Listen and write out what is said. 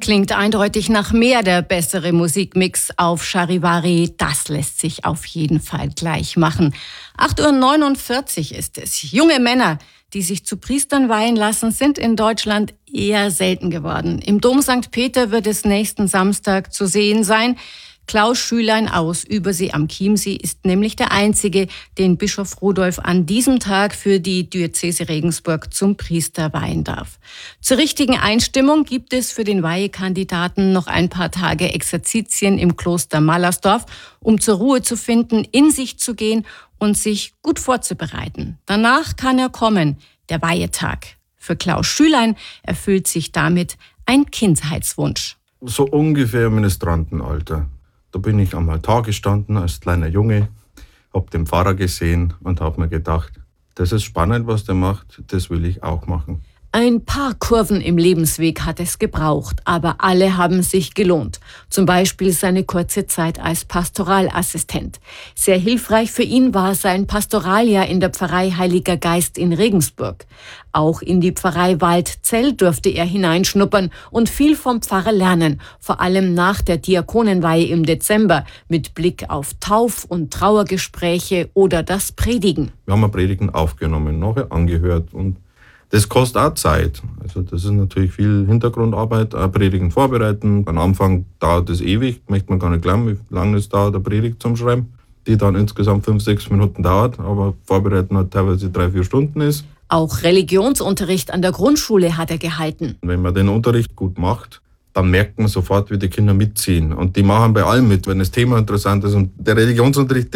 Klingt eindeutig nach mehr der bessere Musikmix auf Charivari. Das lässt sich auf jeden Fall gleich machen. 8:49 Uhr ist es. Junge Männer, die sich zu Priestern weihen lassen, sind in Deutschland eher selten geworden. Im Dom St. Peter wird es nächsten Samstag zu sehen sein. Klaus Schülein aus Übersee am Chiemsee ist nämlich der Einzige, den Bischof Rudolf an diesem Tag für die Diözese Regensburg zum Priester weihen darf. Zur richtigen Einstimmung gibt es für den Weihekandidaten noch ein paar Tage Exerzitien im Kloster Mallersdorf, um zur Ruhe zu finden, in sich zu gehen und sich gut vorzubereiten. Danach kann er kommen, der Weihetag. Für Klaus Schülein erfüllt sich damit ein Kindheitswunsch. So ungefähr im Ministrantenalter. Da bin ich am Altar gestanden als kleiner Junge, hab den Pfarrer gesehen und hab mir gedacht, das ist spannend, was der macht, das will ich auch machen. Ein paar Kurven im Lebensweg hat es gebraucht, aber alle haben sich gelohnt. Zum Beispiel seine kurze Zeit als Pastoralassistent. Sehr hilfreich für ihn war sein Pastoraljahr in der Pfarrei Heiliger Geist in Regensburg. Auch in die Pfarrei Waldzell durfte er hineinschnuppern und viel vom Pfarrer lernen, vor allem nach der Diakonenweihe im Dezember, mit Blick auf Tauf- und Trauergespräche oder das Predigen. Wir haben Predigen aufgenommen, nachher angehört und das kostet auch Zeit. Also das ist natürlich viel Hintergrundarbeit, Predigen vorbereiten. Am Anfang dauert es ewig, möchte man gar nicht glauben, wie lange es dauert, eine Predigt zum Schreiben, die dann insgesamt 5-6 Minuten dauert, aber vorbereiten halt teilweise 3-4 Stunden ist. Auch Religionsunterricht an der Grundschule hat er gehalten. Wenn man den Unterricht gut macht, dann merkt man sofort, wie die Kinder mitziehen. Und die machen bei allem mit, wenn das Thema interessant ist. Und der Religionsunterricht,